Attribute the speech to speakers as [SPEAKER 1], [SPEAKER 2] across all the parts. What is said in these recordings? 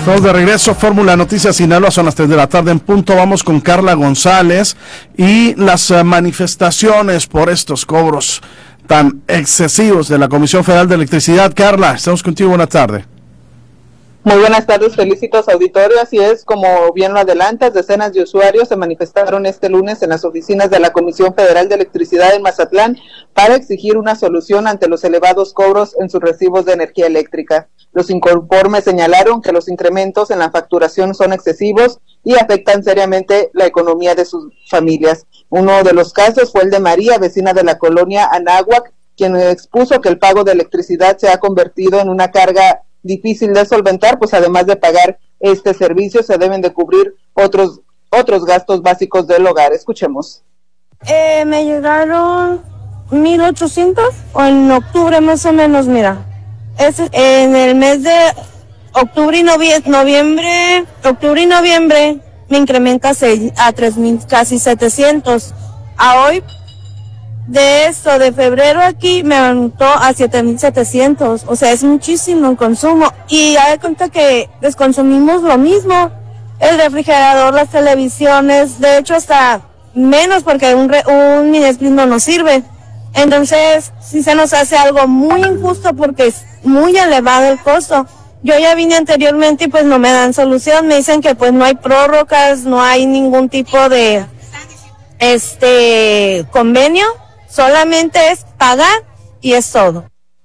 [SPEAKER 1] Estamos de regreso, Fórmula Noticias Sinaloa, son las 3 de la tarde en punto. Vamos con Carla González y las manifestaciones por estos cobros tan excesivos de la Comisión Federal de Electricidad. Carla, estamos contigo, buena tarde.
[SPEAKER 2] Muy buenas tardes, felicitos auditorio. Así es, como bien lo adelantas, decenas de usuarios se manifestaron este lunes en las oficinas de la Comisión Federal de Electricidad en Mazatlán para exigir una solución ante los elevados cobros en sus recibos de energía eléctrica. Los inconformes señalaron que los incrementos en la facturación son excesivos y afectan seriamente la economía de sus familias. Uno de los casos fue el de María, vecina de la colonia Anáhuac, quien expuso que el pago de electricidad se ha convertido en una carga difícil de solventar, pues además de pagar este servicio se deben de cubrir otros gastos básicos del hogar. Escuchemos.
[SPEAKER 3] Me llegaron 1,800 o en octubre más o menos, mira. En el mes de octubre y noviembre me incrementa a 3,000, casi 700. A hoy, de esto, de febrero aquí, me aumentó a 7,700. O sea, es muchísimo el consumo. Y ya de cuenta que desconsumimos lo mismo. El refrigerador, las televisiones, de hecho hasta menos porque un mini split no nos sirve. Entonces, sí se nos hace algo muy injusto porque es muy elevado el costo. Yo ya vine anteriormente y pues no me dan solución. Me dicen que pues no hay prórrogas, no hay ningún tipo de convenio. Solamente es pagar y es todo.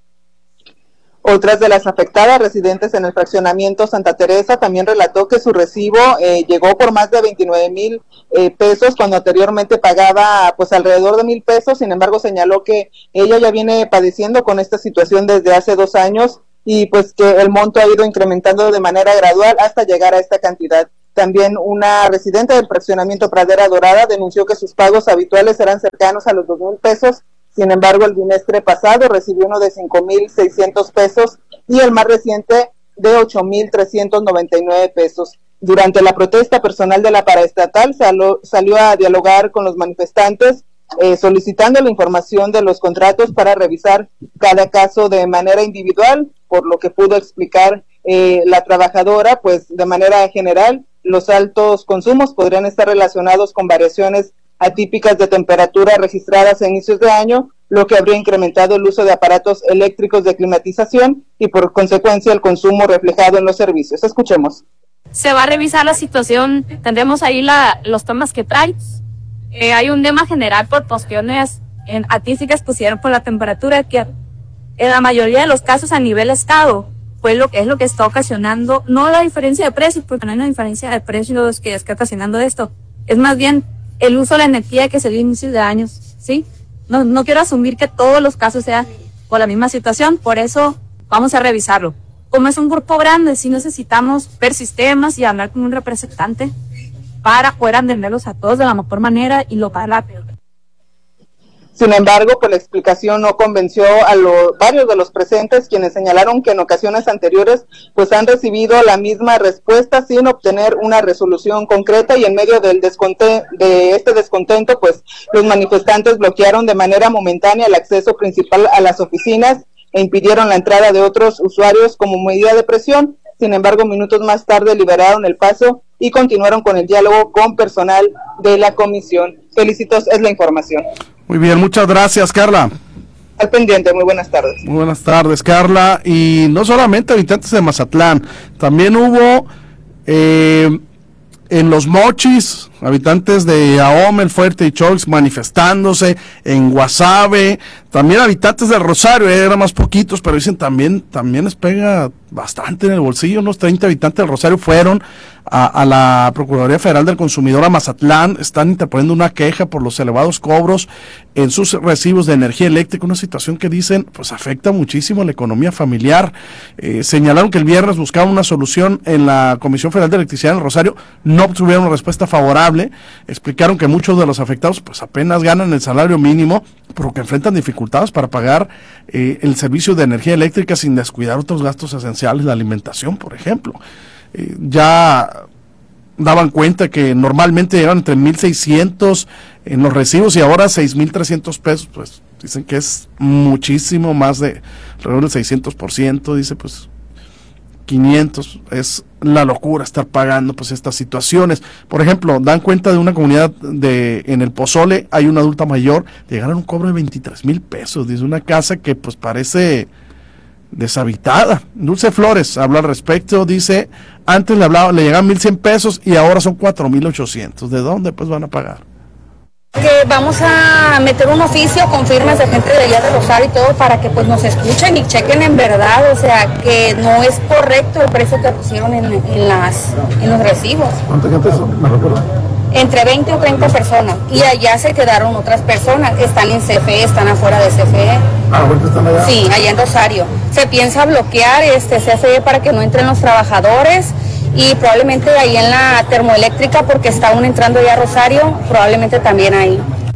[SPEAKER 2] Otras de las afectadas, residentes en el fraccionamiento Santa Teresa, también relató que su recibo llegó por más de 29,000 pesos cuando anteriormente pagaba pues alrededor de 1,000 pesos. Sin embargo, señaló que ella ya viene padeciendo con esta situación desde hace 2 años y pues que el monto ha ido incrementando de manera gradual hasta llegar a esta cantidad. También una residente del fraccionamiento Pradera Dorada denunció que sus pagos habituales eran cercanos a los 2,000 pesos. Sin embargo, el bimestre pasado recibió uno de 5,600 pesos y el más reciente de 8,399 pesos. Durante la protesta, personal de la paraestatal salió a dialogar con los manifestantes, solicitando la información de los contratos para revisar cada caso de manera individual, por lo que pudo explicar la trabajadora, pues de manera general, los altos consumos podrían estar relacionados con variaciones atípicas de temperatura registradas a inicios de año, lo que habría incrementado el uso de aparatos eléctricos de climatización y por consecuencia el consumo reflejado en los servicios. Escuchemos.
[SPEAKER 4] Se va a revisar la situación, tendremos ahí los temas que trae. Hay un tema general por cuestiones atípicas pusieron por la temperatura que en la mayoría de los casos a nivel estado pues lo que está ocasionando, no la diferencia de precios, porque no hay una diferencia de precios que está ocasionando esto, es más bien el uso de la energía que se dio a inicios de años, ¿sí? No quiero asumir que todos los casos sean por la misma situación, por eso vamos a revisarlo. Como es un grupo grande, sí necesitamos ver sistemas y hablar con un representante para poder atenderlos a todos de la mejor manera y lo para la peor.
[SPEAKER 2] Sin embargo, pues la explicación no convenció a varios de los presentes, quienes señalaron que en ocasiones anteriores pues han recibido la misma respuesta sin obtener una resolución concreta, y en medio de este descontento pues los manifestantes bloquearon de manera momentánea el acceso principal a las oficinas e impidieron la entrada de otros usuarios como medida de presión. Sin embargo, minutos más tarde liberaron el paso y continuaron con el diálogo con personal de la comisión. Felicitos, es la información.
[SPEAKER 1] Muy bien, muchas gracias, Carla.
[SPEAKER 2] Al pendiente, muy buenas tardes.
[SPEAKER 1] Muy buenas tardes, Carla. Y no solamente habitantes de Mazatlán, también hubo en Los Mochis, habitantes de Ahome, El Fuerte y Choix manifestándose, en Guasave, también habitantes del Rosario, eran más poquitos, pero dicen también les pega bastante en el bolsillo. Unos 30 habitantes del Rosario fueron a la Procuraduría Federal del Consumidor a Mazatlán, están interponiendo una queja por los elevados cobros en sus recibos de energía eléctrica, una situación que dicen pues afecta muchísimo la economía familiar. Señalaron que el viernes buscaban una solución en la Comisión Federal de Electricidad en el Rosario, no obtuvieron una respuesta favorable. Explicaron que muchos de los afectados pues apenas ganan el salario mínimo, pero que enfrentan dificultades para pagar el servicio de energía eléctrica sin descuidar otros gastos esenciales, la alimentación, por ejemplo. Ya daban cuenta que normalmente eran entre 1,600 en los recibos y ahora 6,300 pesos, pues dicen que es muchísimo más de alrededor del 600%, dice, pues 500, es la locura estar pagando pues estas situaciones. Por ejemplo, dan cuenta de una comunidad en el Pozole, hay una adulta mayor, llegaron a un cobro de 23,000 pesos, dice, una casa que pues parece deshabitada. Dulce Flores habla al respecto, dice, antes le llegaban 1,100 pesos y ahora son 4,800. ¿De dónde pues van a pagar?
[SPEAKER 5] Que vamos a meter un oficio con firmas de gente de allá de Rosario y todo para que pues nos escuchen y chequen en verdad, o sea, que no es correcto el precio que pusieron en los recibos.
[SPEAKER 1] ¿Cuánta gente son? ¿Me recuerdo?
[SPEAKER 5] Entre 20 o 30 personas, y allá se quedaron otras personas, están en CFE, están afuera de CFE.
[SPEAKER 1] ¿Ahorita están allá?
[SPEAKER 5] Sí, allá en Rosario. Se piensa bloquear CFE para que no entren los trabajadores, y probablemente ahí en la termoeléctrica, porque está aún entrando ya a Rosario, probablemente también ahí.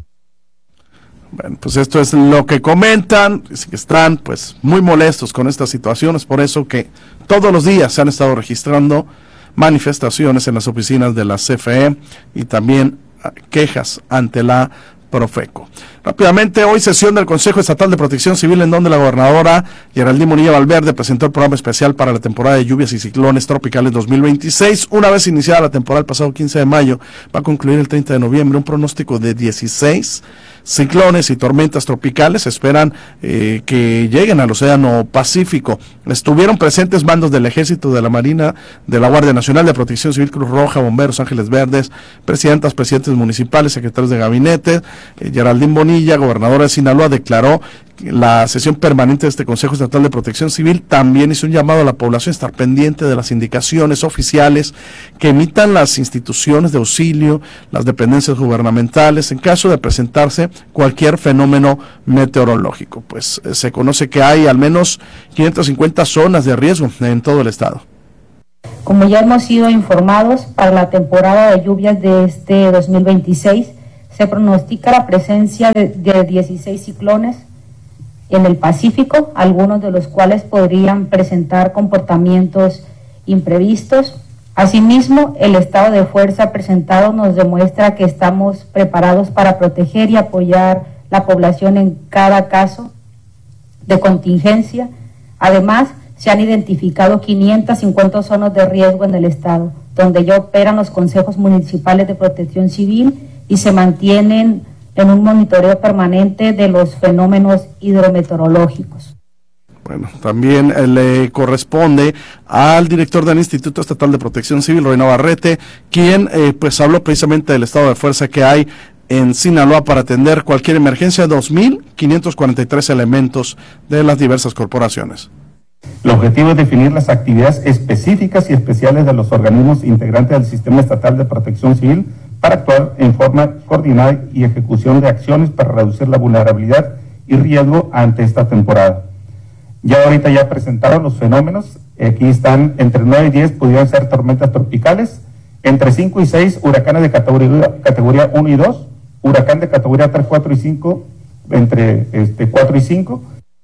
[SPEAKER 1] Bueno, pues esto es lo que comentan, que están pues muy molestos con estas situaciones, por eso que todos los días se han estado registrando manifestaciones en las oficinas de la CFE y también quejas ante la Profeco. Rápidamente, hoy sesión del Consejo Estatal de Protección Civil, en donde la gobernadora Geraldine Bonilla Valverde presentó el programa especial para la temporada de lluvias y ciclones tropicales 2026. Una vez iniciada la temporada el pasado 15 de mayo, va a concluir el 30 de noviembre, un pronóstico de 16 ciclones y tormentas tropicales se esperan que lleguen al Océano Pacífico. Estuvieron presentes mandos del Ejército, de la Marina, de la Guardia Nacional, de Protección Civil, Cruz Roja, Bomberos, Ángeles Verdes, presidentes municipales, secretarios de gabinete. Geraldine Bonilla, gobernadora de Sinaloa, declaró que la sesión permanente de este Consejo Estatal de Protección Civil también hizo un llamado a la población a estar pendiente de las indicaciones oficiales que emitan las instituciones de auxilio, las dependencias gubernamentales, en caso de presentarse cualquier fenómeno meteorológico. Pues se conoce que hay al menos 550 zonas de riesgo en todo el estado.
[SPEAKER 6] Como ya hemos sido informados, para la temporada de lluvias de este 2026, se pronostica la presencia de 16 ciclones en el Pacífico, algunos de los cuales podrían presentar comportamientos imprevistos. Asimismo, el estado de fuerza presentado nos demuestra que estamos preparados para proteger y apoyar la población en cada caso de contingencia. Además, se han identificado 550 zonas de riesgo en el estado, donde ya operan los consejos municipales de protección civil y se mantienen en un monitoreo permanente de los fenómenos hidrometeorológicos.
[SPEAKER 1] Bueno, también le corresponde al director del Instituto Estatal de Protección Civil, Roy Navarrete, quien pues habló precisamente del estado de fuerza que hay en Sinaloa para atender cualquier emergencia, 2,543 elementos de las diversas corporaciones.
[SPEAKER 7] El objetivo es definir las actividades específicas y especiales de los organismos integrantes del Sistema Estatal de Protección Civil para actuar en forma coordinada y ejecución de acciones para reducir la vulnerabilidad y riesgo ante esta temporada. Ya ahorita ya presentaron los fenómenos, aquí están entre 9 y 10 pudieran ser tormentas tropicales, entre 5 y 6 huracanes de categoría 1 y 2, huracán de categoría 3, 4 y 5, entre 4 y 5.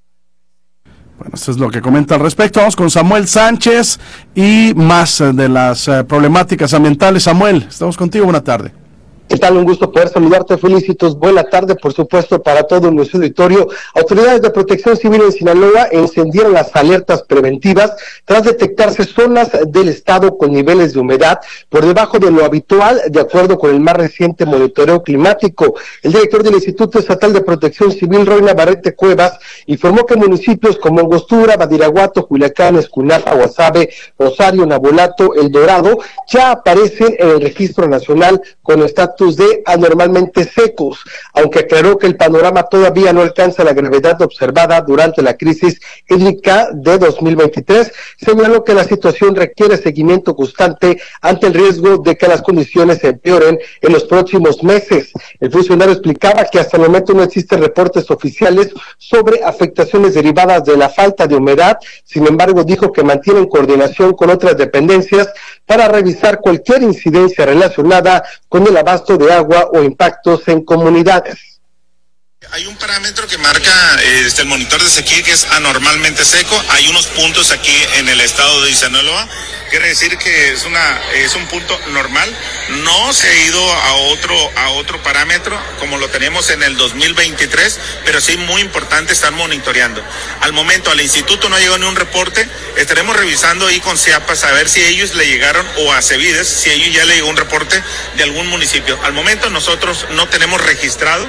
[SPEAKER 1] Bueno, eso es lo que comenta al respecto. Vamos con Samuel Sánchez y más de las problemáticas ambientales. Samuel, estamos contigo, buena tarde.
[SPEAKER 8] ¿Qué tal? Un gusto poder saludarte, Felicitos. Buena tarde, por supuesto, para todo nuestro auditorio. Autoridades de Protección Civil en Sinaloa encendieron las alertas preventivas tras detectarse zonas del estado con niveles de humedad por debajo de lo habitual, de acuerdo con el más reciente monitoreo climático. El director del Instituto Estatal de Protección Civil, Roy Navarrete Cuevas, informó que municipios como Angostura, Badiraguato, Culiacán, Escuinapa, Guasave, Rosario, Nabolato, El Dorado, ya aparecen en el registro nacional con estatus de anormalmente secos, aunque aclaró que el panorama todavía no alcanza la gravedad observada durante la crisis hídrica de 2023, señaló que la situación requiere seguimiento constante ante el riesgo de que las condiciones se empeoren en los próximos meses. El funcionario explicaba que hasta el momento no existen reportes oficiales sobre afectaciones derivadas de la falta de humedad, sin embargo dijo que mantienen coordinación con otras dependencias para revisar cualquier incidencia relacionada con el abasto de agua o impactos en comunidades.
[SPEAKER 9] Hay un parámetro que marca el monitor de sequía que es anormalmente seco. Hay unos puntos aquí en el estado de Sinaloa. Quiere decir que es un punto normal. No se ha ido a otro parámetro como lo tenemos en el 2023, pero sí muy importante estar monitoreando. Al momento al instituto no llegó ni un reporte, estaremos revisando ahí con CIAPAS a ver si ellos le llegaron, o a CEVIDES, si a ellos ya le llegó un reporte de algún municipio. Al momento nosotros no tenemos registrado.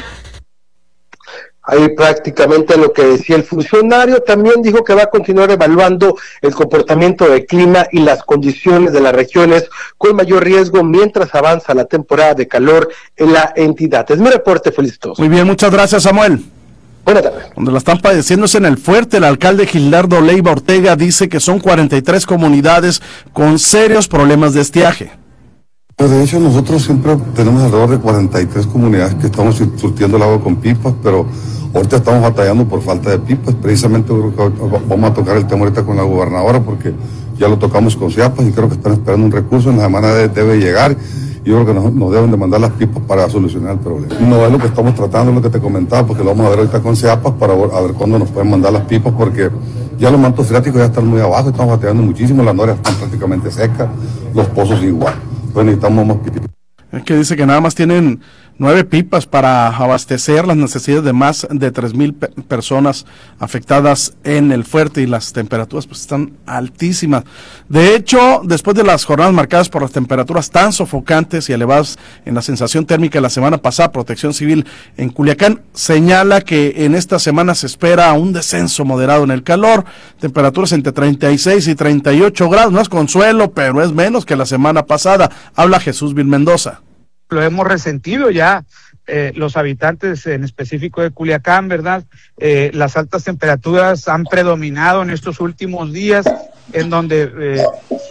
[SPEAKER 8] Ahí prácticamente lo que decía el funcionario. También dijo que va a continuar evaluando el comportamiento del clima y las condiciones de las regiones con mayor riesgo mientras avanza la temporada de calor en la entidad. Es mi reporte, felicitos.
[SPEAKER 1] Muy bien, muchas gracias, Samuel.
[SPEAKER 8] Buenas tardes.
[SPEAKER 1] Donde la están padeciendo es en el Fuerte. El alcalde Gildardo Leiva Ortega dice que son 43 comunidades con serios problemas de estiaje.
[SPEAKER 10] Pues de hecho nosotros siempre tenemos alrededor de 43 comunidades que estamos surtiendo el agua con pipas, pero ahorita estamos batallando por falta de pipas. Precisamente creo que vamos a tocar el tema ahorita con la gobernadora porque ya lo tocamos con CIAPAS y creo que están esperando un recurso, en la semana debe llegar. Yo creo que nos deben de mandar las pipas para solucionar el problema. No es lo que estamos tratando, es lo que te comentaba, porque lo vamos a ver ahorita con CIAPAS para ver cuándo nos pueden mandar las pipas, porque ya los mantos freáticos ya están muy abajo, estamos batallando muchísimo, las noras están prácticamente secas, los pozos igual. Pues necesitamos más pipas.
[SPEAKER 1] Es que dice que nada más tienen 9 pipas para abastecer las necesidades de más de 3,000 personas afectadas en el Fuerte, y las temperaturas pues están altísimas. De hecho, después de las jornadas marcadas por las temperaturas tan sofocantes y elevadas en la sensación térmica la semana pasada, Protección Civil en Culiacán señala que en esta semana se espera un descenso moderado en el calor, temperaturas entre 36 y 38 grados, no es consuelo, pero es menos que la semana pasada. Habla Jesús Vil Mendoza.
[SPEAKER 11] Lo hemos resentido ya los habitantes en específico de Culiacán, ¿verdad? Las altas temperaturas han predominado en estos últimos días, en donde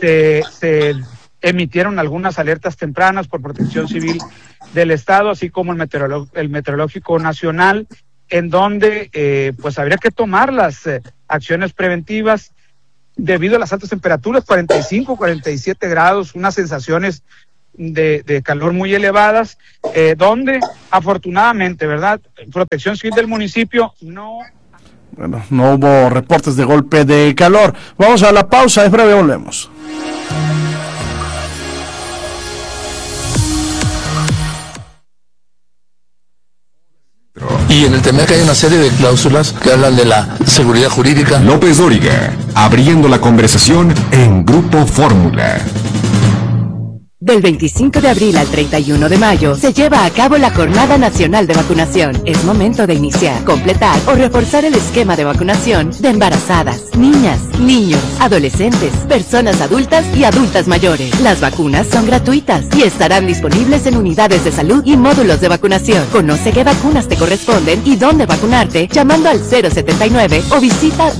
[SPEAKER 11] se emitieron algunas alertas tempranas por Protección Civil del Estado, así como el Meteorológico Nacional, en donde pues habría que tomar las acciones preventivas debido a las altas temperaturas, 45, 47 grados, unas sensaciones de calor muy elevadas, donde afortunadamente, ¿verdad?, Protección Civil del municipio no
[SPEAKER 1] hubo reportes de golpe de calor. Vamos a la pausa, es breve, volvemos.
[SPEAKER 12] Y en el TEMEC hay una serie de cláusulas que hablan de la seguridad jurídica.
[SPEAKER 13] López Dóriga, abriendo la conversación en Grupo Fórmula.
[SPEAKER 14] Del 25 de abril al 31 de mayo se lleva a cabo la Jornada Nacional de Vacunación. Es momento de iniciar, completar o reforzar el esquema de vacunación de embarazadas, niñas, niños, adolescentes, personas adultas y adultas mayores. Las vacunas son gratuitas y estarán disponibles en unidades de salud y módulos de vacunación. Conoce qué vacunas te corresponden y dónde vacunarte llamando al 079 o visita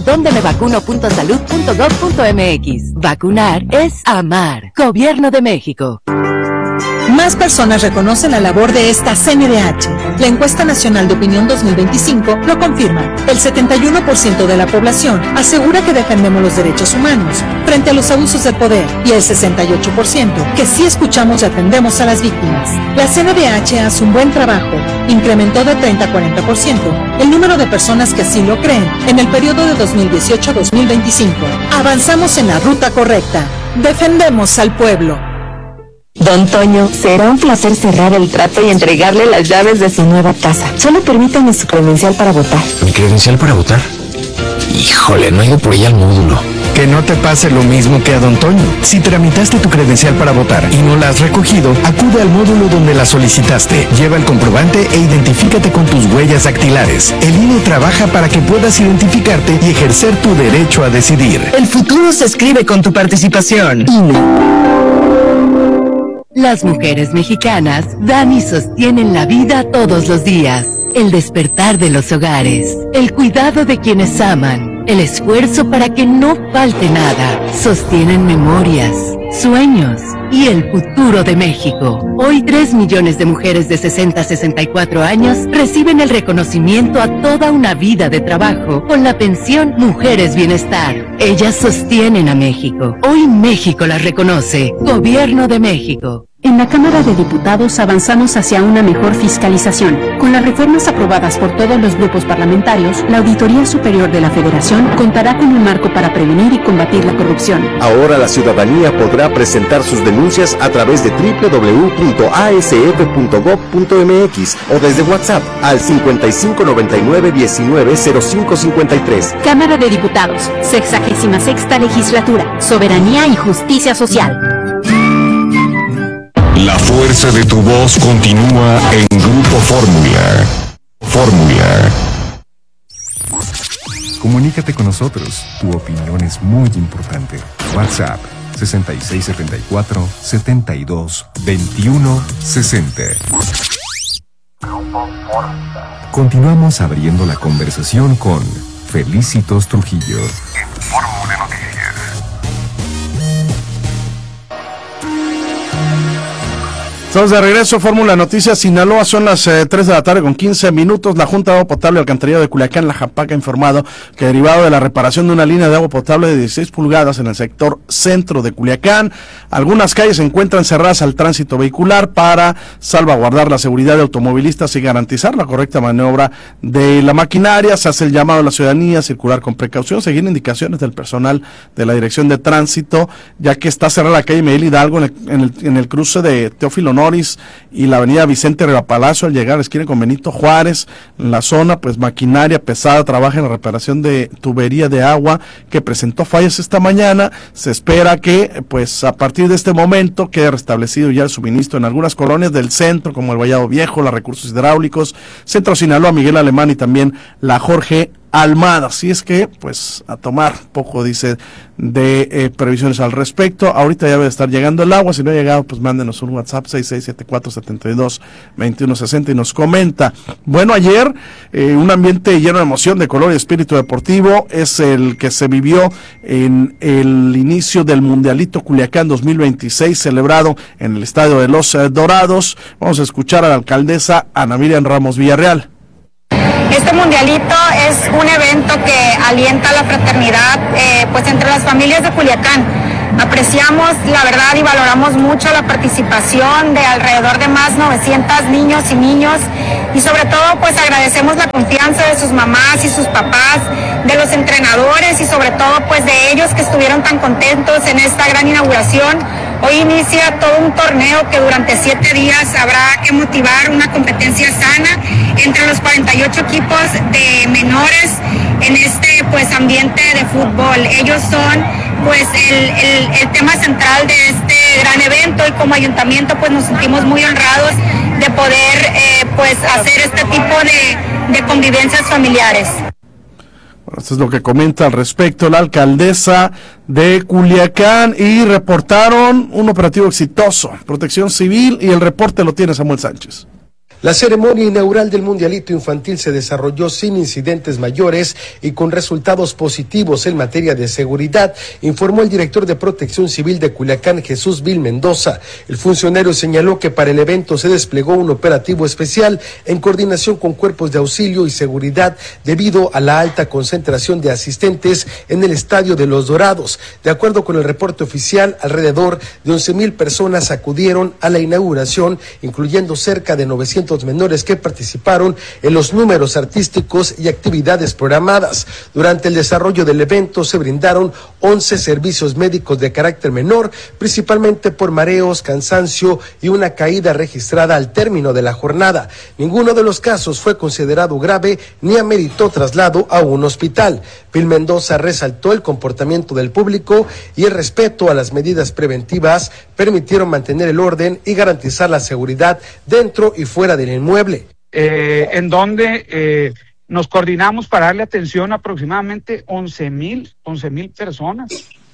[SPEAKER 14] dondemevacuno.salud.gov.mx. Vacunar es amar. Gobierno de México.
[SPEAKER 15] Más personas reconocen la labor de esta CNDH. La encuesta nacional de opinión 2025 lo confirma. El 71% de la población asegura que defendemos los derechos humanos frente a los abusos de poder, y el 68% que sí escuchamos y atendemos a las víctimas. La CNDH hace un buen trabajo. Incrementó de 30 a 40% el número de personas que así lo creen en el periodo de 2018 a 2025. Avanzamos en la ruta correcta. Defendemos al pueblo.
[SPEAKER 16] Don Toño, será un placer cerrar el trato y entregarle las llaves de su nueva casa. Solo permítame su credencial para votar.
[SPEAKER 17] ¿Mi credencial para votar? Híjole, no he ido por ella al módulo. Que no te pase lo mismo que a Don Toño. Si tramitaste tu credencial para votar y no la has recogido, acude al módulo donde la solicitaste. Lleva el comprobante e identifícate con tus huellas dactilares. El INE trabaja para que puedas identificarte y ejercer tu derecho a decidir.
[SPEAKER 16] El futuro se escribe con tu participación. INE.
[SPEAKER 14] Las mujeres mexicanas dan y sostienen la vida todos los días. El despertar de los hogares, el cuidado de quienes aman, el esfuerzo para que no falte nada. Sostienen memorias, sueños y el futuro de México. Hoy 3 millones de mujeres de 60 a 64 años reciben el reconocimiento a toda una vida de trabajo con la pensión Mujeres Bienestar. Ellas sostienen a México. Hoy México las reconoce. Gobierno de México.
[SPEAKER 18] En la Cámara de Diputados avanzamos hacia una mejor fiscalización. Con las reformas aprobadas por todos los grupos parlamentarios, la Auditoría Superior de la Federación contará con un marco para prevenir y combatir la corrupción.
[SPEAKER 19] Ahora la ciudadanía podrá presentar sus denuncias a través de www.asf.gov.mx o desde WhatsApp al 5599-190553.
[SPEAKER 18] Cámara de Diputados, 66ª Legislatura, Soberanía y Justicia Social.
[SPEAKER 13] La fuerza de tu voz continúa en Grupo Fórmula. Fórmula.
[SPEAKER 20] Comunícate con nosotros. Tu opinión es muy importante. WhatsApp 6674-722160. Continuamos abriendo la conversación con Felicitos Trujillo. En Fórmula Noticias.
[SPEAKER 1] Estamos de regreso, Fórmula Noticias Sinaloa, son las 3 de la tarde con 15 minutos. La Junta de Agua Potable y Alcantarillado de Culiacán, la JAPAC, ha informado que derivado de la reparación de una línea de agua potable de 16 pulgadas en el sector centro de Culiacán, algunas calles se encuentran cerradas al tránsito vehicular para salvaguardar la seguridad de automovilistas y garantizar la correcta maniobra de la maquinaria. Se hace el llamado a la ciudadanía a circular con precaución, seguir indicaciones del personal de la Dirección de Tránsito, ya que está cerrada la calle Miguel Hidalgo en el cruce de Teófilo Noris y la avenida Vicente Riva Palacio al llegar a la esquina con Benito Juárez. En la zona, pues maquinaria pesada trabaja en la reparación de tubería de agua que presentó fallas esta mañana. Se espera que pues a partir de este momento quede restablecido ya el suministro en algunas colonias del centro como el Vallado Viejo, los Recursos Hidráulicos, Centro Sinaloa, Miguel Alemán y también la Jorge Almada. Así es que, pues, a tomar poco, dice, de previsiones al respecto. Ahorita ya debe estar llegando el agua. Si no ha llegado, pues mándenos un WhatsApp 6674-722160 y nos comenta. Bueno, ayer un ambiente lleno de emoción, de color y espíritu deportivo es el que se vivió en el inicio del Mundialito Culiacán 2026, celebrado en el Estadio de los Dorados. Vamos a escuchar a la alcaldesa Ana Miriam Ramos Villarreal.
[SPEAKER 5] Este mundialito es un evento que alienta la fraternidad pues entre las familias de Culiacán. Apreciamos la verdad y valoramos mucho la participación de alrededor de más 900 niños y niños y sobre todo pues agradecemos la confianza de sus mamás y sus papás, de los entrenadores y sobre todo pues de ellos que estuvieron tan contentos en esta gran inauguración. Hoy inicia todo un torneo que durante 7 días habrá que motivar una competencia sana entre los 48 equipos de menores en este pues ambiente de fútbol. Ellos son pues el tema central de este gran evento y como ayuntamiento pues nos sentimos muy honrados de poder pues hacer este tipo de convivencias familiares.
[SPEAKER 1] Esto es lo que comenta al respecto la alcaldesa de Culiacán y reportaron un operativo exitoso, Protección Civil, y el reporte lo tiene Samuel Sánchez.
[SPEAKER 21] La ceremonia inaugural del Mundialito Infantil se desarrolló sin incidentes mayores y con resultados positivos en materia de seguridad, informó el director de Protección Civil de Culiacán, Jesús Vil Mendoza. El funcionario señaló que para el evento se desplegó un operativo especial en coordinación con cuerpos de auxilio y seguridad debido a la alta concentración de asistentes en el Estadio de los Dorados. De acuerdo con el reporte oficial, alrededor de 11,000 personas acudieron a la inauguración, incluyendo cerca de 900 menores que participaron en los números artísticos y actividades programadas. Durante el desarrollo del evento se brindaron 11 servicios médicos de carácter menor, principalmente por mareos, cansancio y una caída registrada al término de la jornada. Ninguno de los casos fue considerado grave ni ameritó traslado a un hospital. Vil Mendoza resaltó el comportamiento del público y el respeto a las medidas preventivas permitieron mantener el orden y garantizar la seguridad dentro y fuera del inmueble.
[SPEAKER 11] En donde nos coordinamos para darle atención a aproximadamente 11,000 personas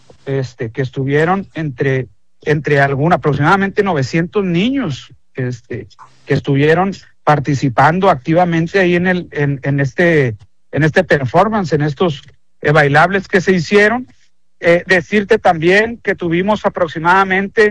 [SPEAKER 11] que estuvieron entre aproximadamente 900 niños que estuvieron participando activamente ahí en este performance, en estos bailables que se hicieron. Decirte también que tuvimos aproximadamente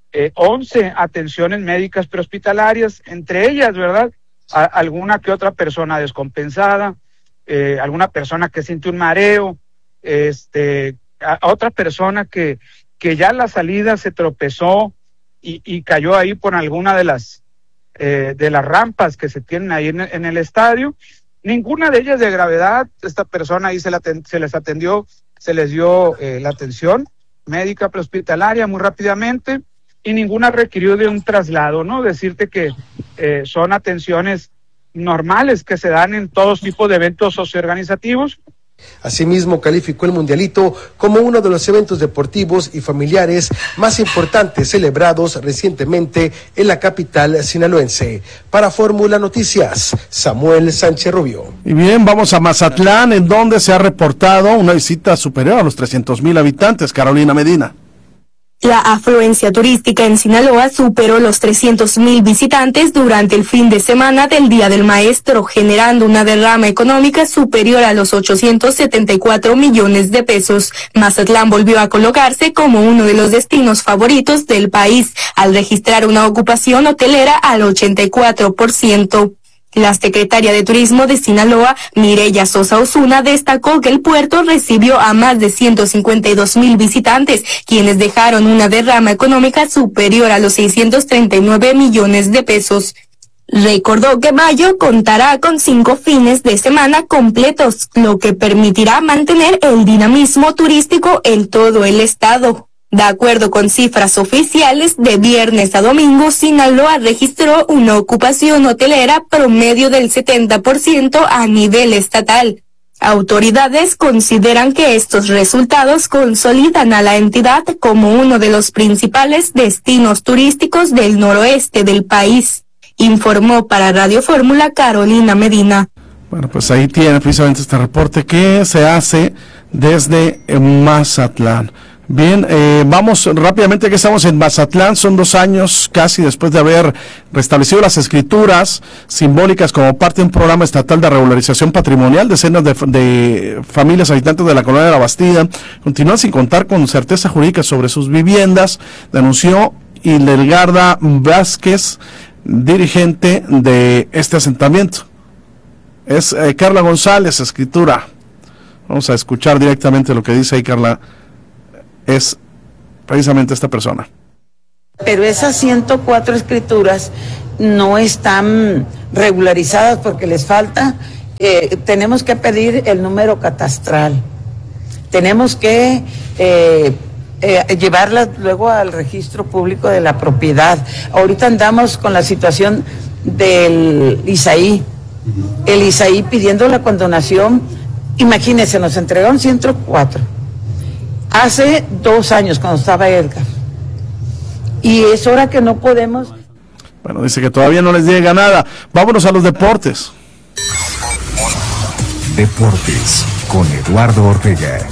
[SPEAKER 11] 11 atenciones médicas prehospitalarias, entre ellas, ¿verdad? Alguna que otra persona descompensada, alguna persona que siente un mareo, a otra persona que ya a la salida se tropezó y cayó ahí por alguna de las rampas que se tienen ahí en el estadio. Ninguna de ellas de gravedad. Esta persona ahí se les atendió, se les dio la atención médica prehospitalaria muy rápidamente, y ninguna requirió de un traslado, ¿no? Decirte que son atenciones normales que se dan en todos tipos de eventos socioorganizativos.
[SPEAKER 21] Asimismo, calificó el Mundialito como uno de los eventos deportivos y familiares más importantes celebrados recientemente en la capital sinaloense. Para Fórmula Noticias, Samuel Sánchez Rubio.
[SPEAKER 1] Y bien, vamos a Mazatlán, en donde se ha reportado una visita superior a los 300,000 habitantes. Carolina Medina.
[SPEAKER 3] La afluencia turística en Sinaloa superó los 300,000 visitantes durante el fin de semana del Día del Maestro, generando una derrama económica superior a los 874 millones de pesos. Mazatlán volvió a colocarse como uno de los destinos favoritos del país, al registrar una ocupación hotelera al 84%. La secretaria de Turismo de Sinaloa, Mireya Sosa Osuna, destacó que el puerto recibió a más de 152,000 visitantes, quienes dejaron una derrama económica superior a los 639 millones de pesos. Recordó que mayo contará con 5 fines de semana completos, lo que permitirá mantener el dinamismo turístico en todo el estado. De acuerdo con cifras oficiales, de viernes a domingo, Sinaloa registró una ocupación hotelera promedio del 70% a nivel estatal. Autoridades consideran que estos resultados consolidan a la entidad como uno de los principales destinos turísticos del noroeste del país. Informó para Radio Fórmula Carolina Medina.
[SPEAKER 1] Bueno, pues ahí tiene precisamente este reporte que se hace desde Mazatlán. Bien, vamos rápidamente, que estamos en Mazatlán. Son 2 años casi después de haber restablecido las escrituras simbólicas como parte de un programa estatal de regularización patrimonial. Decenas de familias habitantes de la colonia de La Bastida continúan sin contar con certeza jurídica sobre sus viviendas, denunció Hildegarda Vázquez, dirigente de este asentamiento. Es Carla González, escritura. Vamos a escuchar directamente lo que dice ahí Carla. Es precisamente esta persona.
[SPEAKER 22] Pero esas 104 escrituras no están regularizadas porque les falta, tenemos que pedir el número catastral, tenemos que llevarlas luego al registro público de la propiedad. Ahorita andamos con la situación del Isaí, el Isaí pidiendo la condonación. Imagínense, nos entregaron 104. Hace 2 años, cuando estaba Edgar. Y es hora que no podemos.
[SPEAKER 1] Bueno, dice que todavía no les llega nada. Vámonos a los deportes.
[SPEAKER 20] Deportes con Eduardo Ortega.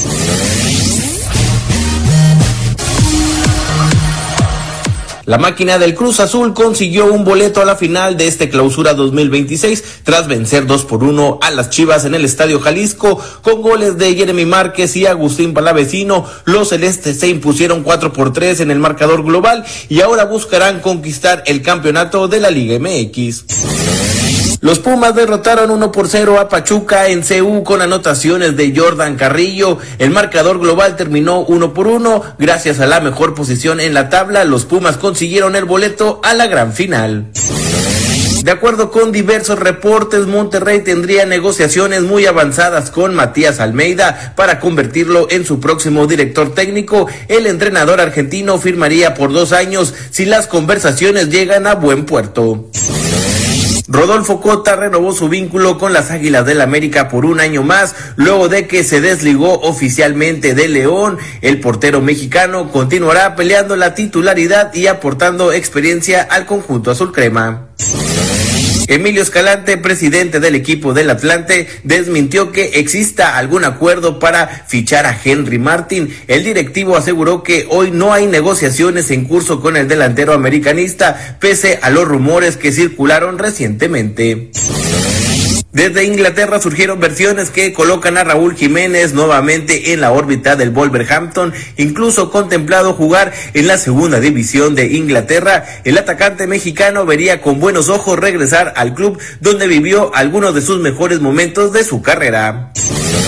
[SPEAKER 23] La máquina del Cruz Azul consiguió un boleto a la final de este Clausura 2026 tras vencer 2-1 a las Chivas en el Estadio Jalisco con goles de Jeremy Márquez y Agustín Palavecino. Los celestes se impusieron 4-3 en el marcador global y ahora buscarán conquistar el campeonato de la Liga MX. Los Pumas derrotaron 1-0 a Pachuca en CU con anotaciones de Jordan Carrillo. El marcador global terminó 1-1. Gracias a la mejor posición en la tabla, los Pumas consiguieron el boleto a la gran final. De acuerdo con diversos reportes, Monterrey tendría negociaciones muy avanzadas con Matías Almeida para convertirlo en su próximo director técnico. El entrenador argentino firmaría por 2 años si las conversaciones llegan a buen puerto. Rodolfo Cota renovó su vínculo con las Águilas del América por 1 año más, luego de que se desligó oficialmente de León. El portero mexicano continuará peleando la titularidad y aportando experiencia al conjunto azul crema. Emilio Escalante, presidente del equipo del Atlante, desmintió que exista algún acuerdo para fichar a Henry Martin. El directivo aseguró que hoy no hay negociaciones en curso con el delantero americanista, pese a los rumores que circularon recientemente. Desde Inglaterra surgieron versiones que colocan a Raúl Jiménez nuevamente en la órbita del Wolverhampton, incluso contemplado jugar en la segunda división de Inglaterra. El atacante mexicano vería con buenos ojos regresar al club donde vivió algunos de sus mejores momentos de su carrera.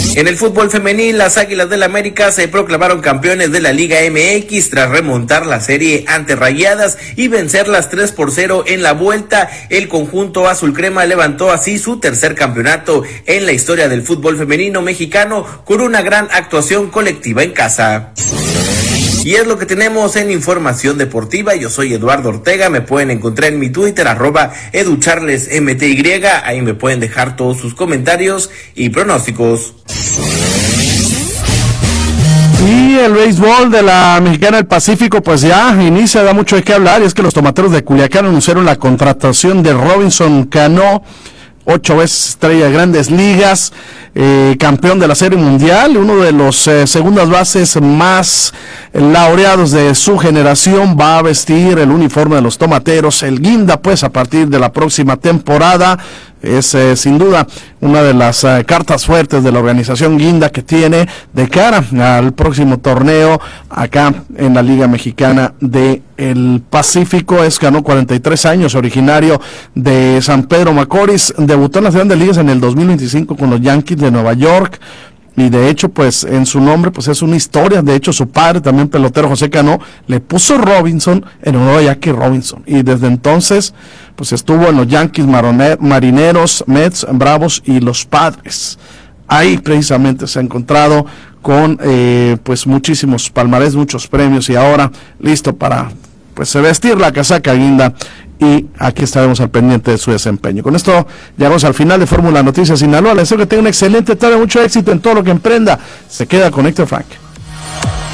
[SPEAKER 23] En el fútbol femenil, las Águilas del América se proclamaron campeones de la Liga MX tras remontar la serie ante Rayadas y vencerlas 3-0 en la vuelta. El conjunto azul crema levantó así su tercer campeonato en la historia del fútbol femenino mexicano con una gran actuación colectiva en casa. Y es lo que tenemos en información deportiva. Yo soy Eduardo Ortega, me pueden encontrar en mi Twitter, @educharlesmty, ahí me pueden dejar todos sus comentarios y pronósticos.
[SPEAKER 1] Y el béisbol de la Mexicana del Pacífico pues ya inicia, da mucho de qué hablar, y es que los tomateros de Culiacán anunciaron la contratación de Robinson Cano, 8 veces estrella de Grandes Ligas, campeón de la Serie Mundial, uno de los segundas bases más laureados de su generación. Va a vestir el uniforme de los tomateros, el guinda, pues a partir de la próxima temporada. Es sin duda una de las cartas fuertes de la organización guinda que tiene de cara al próximo torneo acá en la Liga Mexicana de el Pacífico. Ganó 43 años, originario de San Pedro Macorís, debutó en las Grandes Ligas en el 2025 con los Yankees de Nueva York. Y de hecho, pues, en su nombre, pues, es una historia. De hecho, su padre, también pelotero, José Cano, le puso Robinson en honor a Jackie Robinson. Y desde entonces, pues, estuvo en los Yankees, Marineros, Mets, Bravos y los Padres. Ahí, precisamente, se ha encontrado con, pues, muchísimos palmarés, muchos premios. Y ahora, listo para, pues, vestir la casaca guinda. Y aquí estaremos al pendiente de su desempeño. Con esto llegamos al final de Fórmula Noticias Sinaloa. Les deseo que tenga un excelente tarde, mucho éxito en todo lo que emprenda. Se queda con Héctor Frank.